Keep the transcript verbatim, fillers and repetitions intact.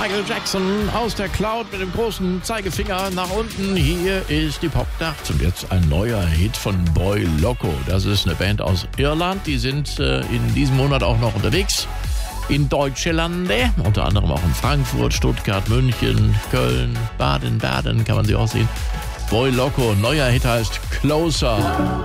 Michael Jackson aus der Cloud mit dem großen Zeigefinger nach unten. Hier ist die Popnacht und jetzt ein neuer Hit von Boy Loco. Das ist eine Band aus Irland. Die sind äh, in diesem Monat auch noch unterwegs in Deutschland, unter anderem auch in Frankfurt, Stuttgart, München, Köln, Baden-Baden kann man sie auch sehen. Boy Loco, neuer Hit heißt Closer.